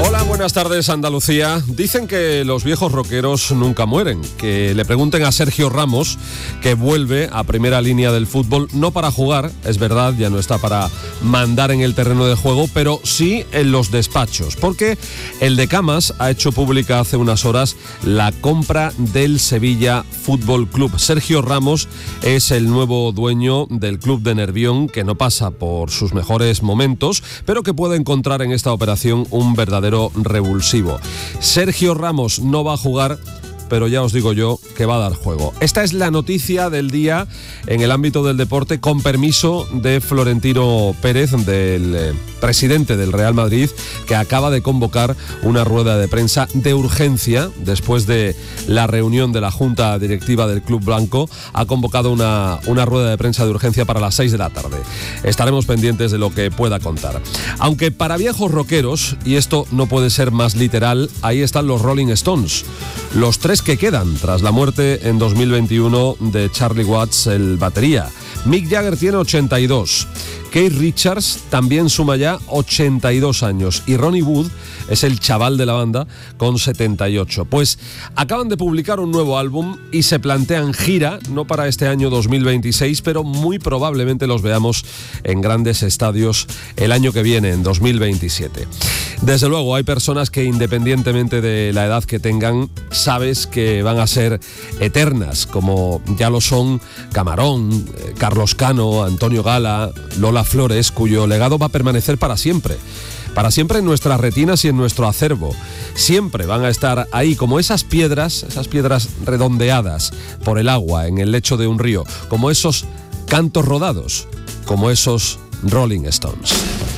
Hola, buenas tardes, Andalucía. Dicen que los viejos rockeros nunca mueren. Que le pregunten a Sergio Ramos, que vuelve a primera línea del fútbol, no para jugar, es verdad, ya no está para mandar en el terreno de juego, pero sí en los despachos. Porque el de Camas ha hecho pública hace unas horas la compra del Sevilla Fútbol Club. Sergio Ramos es el nuevo dueño del club de Nervión, que no pasa por sus mejores momentos, pero que puede encontrar en esta operación un verdadero revulsivo. Sergio Ramos no va a jugar, pero ya os digo yo que va a dar juego. Esta es la noticia del día en el ámbito del deporte, con permiso de Florentino Pérez, del presidente del Real Madrid, que acaba de convocar una rueda de prensa de urgencia después de la reunión de la Junta Directiva del Club Blanco. Ha convocado una rueda de prensa de urgencia para las 6 de la tarde. Estaremos pendientes de lo que pueda contar. Aunque para viejos rockeros, y esto no puede ser más literal, ahí están los Rolling Stones. Los tres que quedan tras la muerte en 2021 de Charlie Watts, el batería. Mick Jagger tiene 82. Keith Richards también suma ya 82 años. Y Ronnie Wood es el chaval de la banda con 78. Pues acaban de publicar un nuevo álbum y se plantean gira, no para este año 2026, pero muy probablemente los veamos en grandes estadios el año que viene, en 2027. Desde luego, hay personas que, independientemente de la edad que tengan, sabes que van a ser eternas, como ya lo son Camarón, Carlos Cano, Antonio Gala, Lola Flores, cuyo legado va a permanecer para siempre en nuestras retinas y en nuestro acervo. Siempre van a estar ahí, como esas piedras redondeadas por el agua en el lecho de un río, como esos cantos rodados, como esos Rolling Stones.